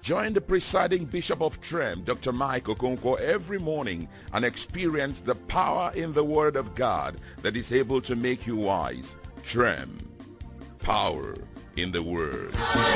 Join the presiding Bishop of Trem, Dr. Mike Okonkwo, every morning and experience the power in the Word of God that is able to make you wise. Trem, power in the Word.